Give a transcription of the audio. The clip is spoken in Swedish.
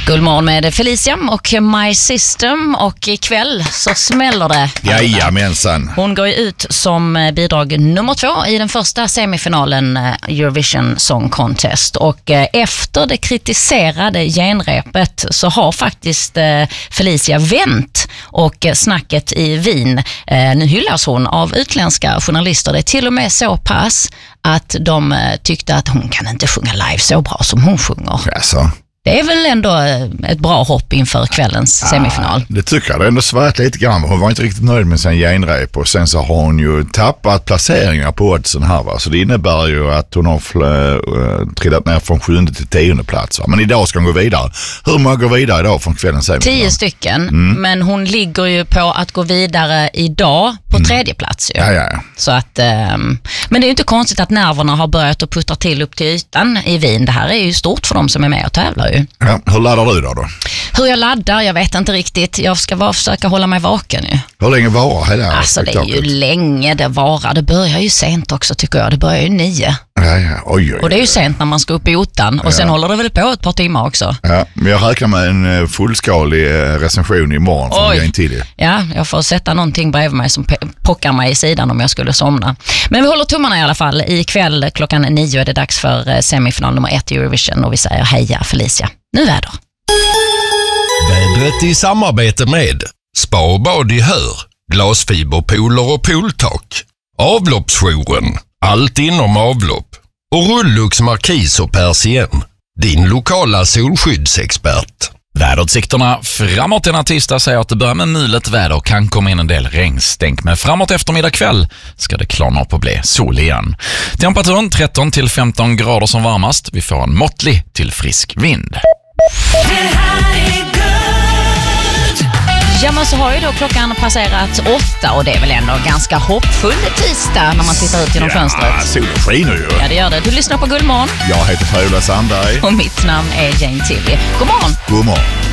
Guldmorgon med Felicia och My System, och ikväll så smäller det. Jajamensan. Hon går ju ut som bidrag nummer 2 i den första semifinalen Eurovision Song Contest, och efter det kritiserade genrepet så har faktiskt Felicia vänt, och snacket i Wien, nu hyllas hon av utländska journalister. Det är till och med så pass att de tyckte att hon kan inte sjunga live så bra som hon sjunger. Alltså. Det är väl ändå ett bra hopp inför kvällens semifinal. Det tycker jag. Det är ändå svårt lite grann. Hon var inte riktigt nöjd med sin genrep, och sen så har hon ju tappat placeringar på oddsen här, va? Så det innebär ju att hon har trillat ner från 7:e till 10:e plats, va? Men idag ska hon gå vidare. Hur många går vidare idag från kvällens semifinal? 10 stycken, men hon ligger ju på att gå vidare idag på 3:e plats ju. Ja. Så att, men det är ju inte konstigt att nerverna har börjat att puttra till upp till ytan i Wien. Det här är ju stort för dem som är med och tävlar ju. Ja, hur laddar du då? Hur jag laddar, jag vet inte riktigt. Jag ska bara försöka hålla mig vaken ju. Hur länge varar hela Alltså det är ju länge det varar. Det börjar ju sent också tycker jag. Det börjar ju 9. Ja. Oj. Och det är ju sent när man ska upp i ottan. Och sen håller det väl på ett par timmar också. Ja, men jag räknar med en fullskalig recension imorgon från en till. Ja, jag får sätta någonting bredvid mig som pockar mig i sidan om jag skulle somna. Men vi håller tummarna i alla fall. Ikväll klockan 9 är det dags för semifinal nummer 1 i Eurovision, och vi säger heja Felicia. Nu väder. Vädret i samarbete med Spa och bad i Hör, glasfiberpooler och pooltak, Avloppsjouren, allt inom avlopp, och Rullux Markis och Persien, din lokala solskyddsexpert. Väderutsikterna framåt denna tisdag säger att det börjar med mulet väder och kan komma in en del regnstänk. Men framåt eftermiddag kväll ska det klarna upp och bli sol igen. Temperaturen 13 till 15 grader som varmast. Vi får en måttlig till frisk vind. Ja, men så har ju då klockan passerat 8, och det är väl ändå ganska hoppfull tisdag när man tittar ut genom fönstret. Ja, solen skiner ju. Ja, det gör det. Du lyssnar på Guldmorgon. Jag heter Per-Ola Sandberg. Och mitt namn är Jane Tilly. God morgon. God morgon.